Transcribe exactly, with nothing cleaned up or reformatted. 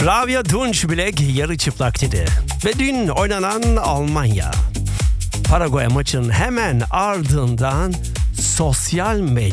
Rabia Tunç Bilek yarı çıplak dedi. Ve dün oynanan Almanya Paraguay maçının hemen ardından sosyal medya